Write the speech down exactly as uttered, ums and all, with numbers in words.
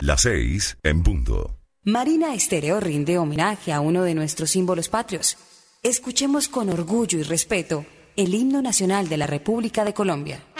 Las seis en punto. Marina Estéreo rinde homenaje a uno de nuestros símbolos patrios. Escuchemos con orgullo y respeto el himno nacional de la República de Colombia.